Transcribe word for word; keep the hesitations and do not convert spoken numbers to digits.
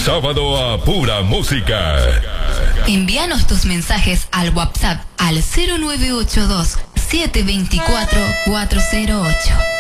sábado a pura música. Envíanos tus mensajes al WhatsApp al cero nueve ocho dos, siete dos cuatro, cuatro cero ocho.